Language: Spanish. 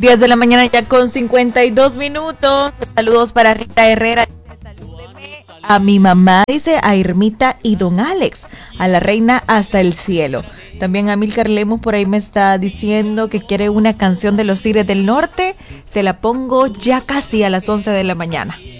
10 de la mañana ya con 52 minutos. Saludos para Rita Herrera. Salúdeme a mi mamá, dice a Irmita y don Alex, a la reina hasta el cielo. También a Milcar Lemos por ahí me está diciendo que quiere una canción de los Tigres del Norte. Se la pongo ya casi a las 11 de la mañana.